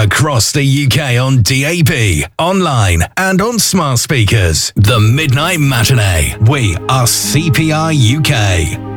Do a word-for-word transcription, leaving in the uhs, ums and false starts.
across the U K on D A B, online and on smart speakers. The Midnight Matinee. We are C P I U K.